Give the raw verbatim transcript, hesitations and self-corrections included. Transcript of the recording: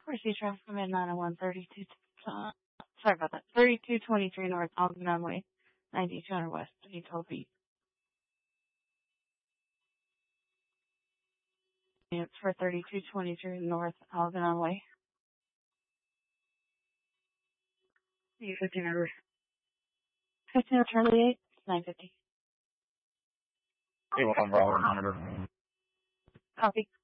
Receive traffic from nine oh one thirty-two, uh, sorry about that, thirty-two twenty-three North Algernon Way, ninety-two hundred West, three twelve feet. It's for thirty-two twenty-three North Algernon Way. You fifteen hours. fifteen Charlie eight, nine fifty. Hey, well, I'm Robert Monitor. Copy.